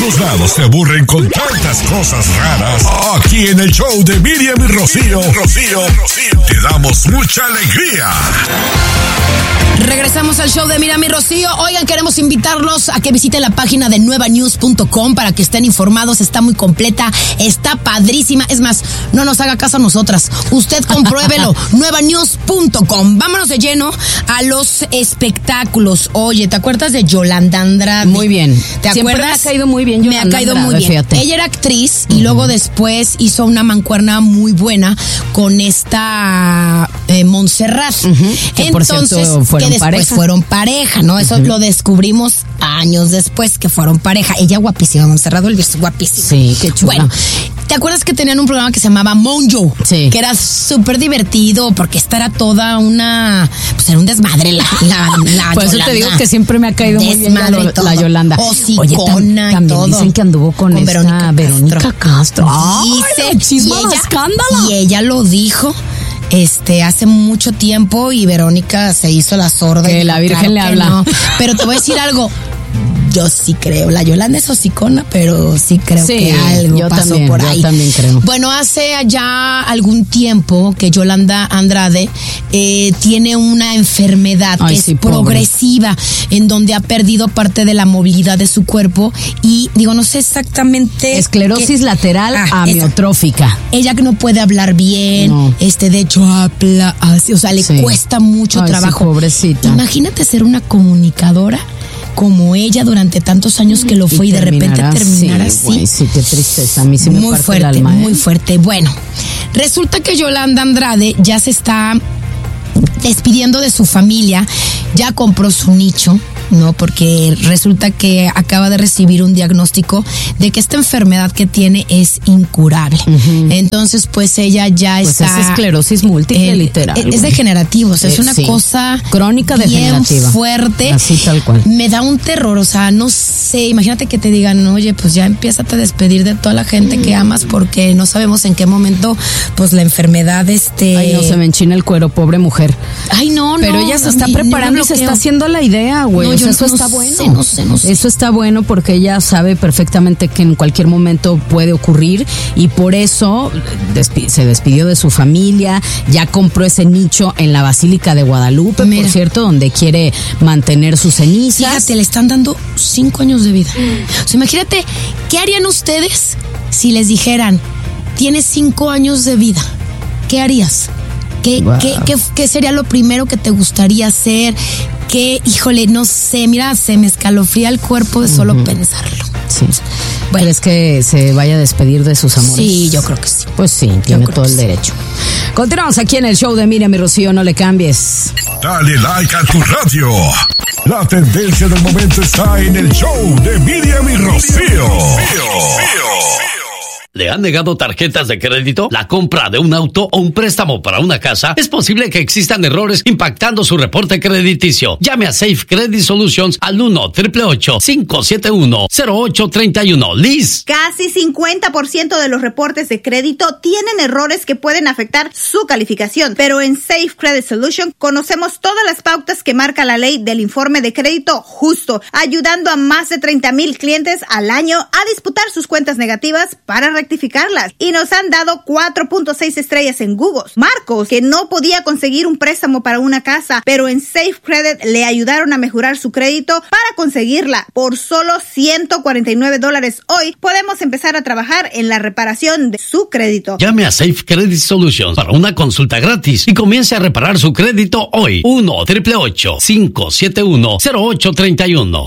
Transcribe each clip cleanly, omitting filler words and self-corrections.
todos lados se aburren con tantas cosas raras. Aquí en el show de Miriam y Rocío, te damos mucha alegría. Regresamos al show de Miriam y Rocío. Oigan, queremos invitarlos a que visiten la página de nuevanews.com para que estén informados. Está muy completa, está padrísima. Es más, no nos haga caso a nosotras. Usted compruébelo. nuevanews.com. Vámonos de lleno a los espectáculos. Oye, ¿te acuerdas de Yolanda Andrade? Muy bien. ¿Te Siempre acuerdas? me ha caído muy bien Yolanda Me ha caído Andrade, muy bien. fíjate. Ella era actriz y luego después hizo una mancuerna muy buena con esta Montserrat. Que por cierto fueron después pareja. fueron pareja, ¿no? Eso lo descubrimos años después que fueron pareja. Ella guapísima, Montserrat Olvies, guapísima. Sí, qué chula. Bueno, ¿te acuerdas que tenían un programa que se llamaba Monjo? Sí. Que era súper divertido porque esta era toda una... Pues era un desmadre la Por eso Yolanda. te digo que siempre me ha caído muy bien la Yolanda. Hocicona y también todo. dicen que anduvo con esta Verónica Castro. Dice, ¡Ay, chisma de escándalo! Y ella lo dijo hace mucho tiempo y Verónica se hizo la sorda. Que y la Virgen le que habla. no. Pero te voy a decir algo. Yo sí creo, la Yolanda es hocicona, pero sí creo que algo pasó por ahí. Yo también creo. Bueno, hace ya algún tiempo que Yolanda Andrade tiene una enfermedad que es progresiva, en donde ha perdido parte de la movilidad de su cuerpo y digo, no sé exactamente. Esclerosis lateral amiotrófica. Ella que no puede hablar bien, No. De hecho habla así, o sea, le cuesta mucho trabajo. Sí, pobrecita. Imagínate ser una comunicadora como ella durante tantos años que lo fue y de repente terminar así. Güey, sí, qué tristeza. A mí sí me muy parte fuerte, el alma, muy fuerte. Bueno, resulta que Yolanda Andrade ya se está despidiendo de su familia, ya compró su nicho, ¿no? Porque resulta que acaba de recibir un diagnóstico de que esta enfermedad que tiene es incurable. Entonces, pues ella ya pues está... es esclerosis múltiple, literal. Es degenerativo, o sea, es una cosa crónica bien degenerativa. fuerte. Así tal cual. Me da un terror, o sea, no sé, imagínate que te digan, oye, pues ya empiézate a despedir de toda la gente que amas porque no sabemos en qué momento, pues la enfermedad Ay, no, se me enchina el cuero, pobre mujer. Ay, no, pero ella se está preparando y se está haciendo la idea, güey. No, eso está bueno. No sé. Eso está bueno porque ella sabe perfectamente que en cualquier momento puede ocurrir y por eso se despidió de su familia, ya compró ese nicho en la Basílica de Guadalupe, por cierto, donde quiere mantener sus cenizas. Fíjate, le están dando 5 años de vida. O sea, imagínate, ¿qué harían ustedes si les dijeran, tienes 5 años de vida? ¿Qué harías? ¿Qué sería lo primero que te gustaría hacer? Híjole, no sé, mira, se me escalofría el cuerpo de solo pensarlo. Sí. Bueno. ¿Crees que se vaya a despedir de sus amores? Sí, yo creo que sí. Pues sí, tiene todo el derecho. Continuamos aquí en el show de Miriam y Rocío, no le cambies. Dale like a tu radio. La tendencia del momento está en el show de Miriam y Rocío. ¿Le han negado tarjetas de crédito? ¿La compra de un auto o un préstamo para una casa? Es posible que existan errores impactando su reporte crediticio. Llame a Safe Credit Solutions al 1-888-571-0831. Liz. Casi 50% de los reportes de crédito tienen errores que pueden afectar su calificación. Pero en Safe Credit Solutions conocemos todas las pautas que marca la ley del informe de crédito justo, ayudando a más de 30,000 clientes al año a disputar sus cuentas negativas para rectificarlas. Y nos han dado 4.6 estrellas en Google. Marcos, que no podía conseguir un préstamo para una casa, pero en Safe Credit le ayudaron a mejorar su crédito para conseguirla. Por solo $149 hoy, podemos empezar a trabajar en la reparación de su crédito. Llame a Safe Credit Solutions para una consulta gratis y comience a reparar su crédito hoy. 1-888-571-0831.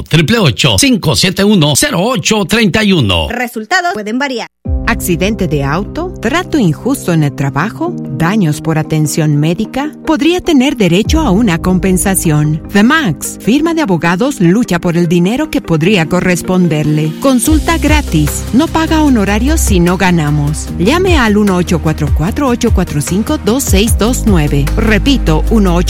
1-888-571-0831. Resultados pueden variar. ¿Accidente de auto? ¿Trato injusto en el trabajo? ¿Daños por atención médica? Podría tener derecho a una compensación. The Max, firma de abogados, lucha por el dinero que podría corresponderle. Consulta gratis. No paga honorarios si no ganamos. Llame al 1-844-845-2629. Repito,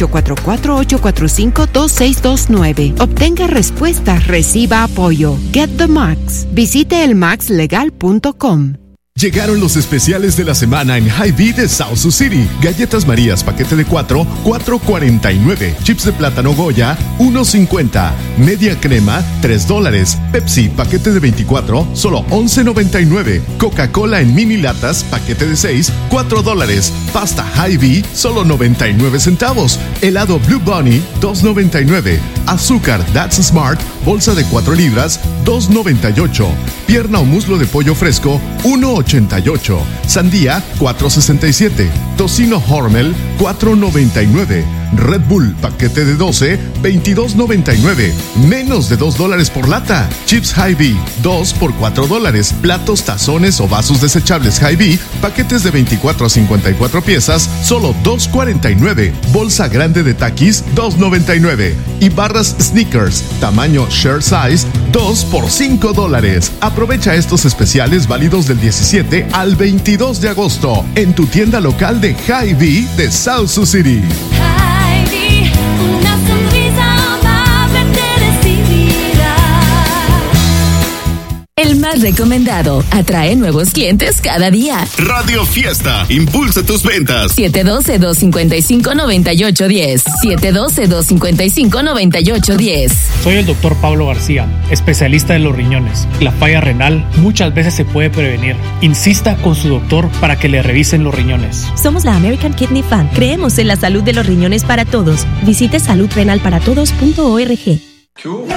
1-844-845-2629. Obtenga respuestas, reciba apoyo. Get the Max. Visite elmaxlegal.com. Llegaron los especiales de la semana en Hy-Vee de South Sioux City. Galletas Marías, paquete de 4, $4.49. Chips de plátano Goya, $1.50. Media crema, $3. Pepsi, paquete de 24, solo $11.99. Coca-Cola en mini latas, paquete de 6, $4. Pasta Hy-Vee, solo 99 centavos. Helado Blue Bunny, $2.99. Azúcar That's Smart, bolsa de 4 libras, $2.98. Pierna o muslo de pollo fresco, $1.88. Sandía, $4.67. Tocino Hormel, $4.99. Red Bull, paquete de 12, $22.99. Menos de $2 por lata. Chips Hy-Vee, 2 por $4. Platos, tazones o vasos desechables Hy-Vee, paquetes de 24 a 54 piezas, solo $2.49. Bolsa grande de Takis, $2.99. Y barras Snickers, tamaño Share Size, 2 por $5. Aprovecha estos especiales válidos del 17 al 22 de agosto en tu tienda local de Hy-Vee de South Sioux City. Hy-Vee, una sonrisa amable te recibirá. El más recomendado atrae nuevos clientes cada día. Radio Fiesta, impulsa tus ventas. 712-255-9810. 712-255-9810. Soy el doctor Pablo García, especialista en los riñones. La falla renal muchas veces se puede prevenir. Insista con su doctor para que le revisen los riñones. Somos la American Kidney Fund. Creemos en la salud de los riñones para todos. Visite saludrenalparatodos.org.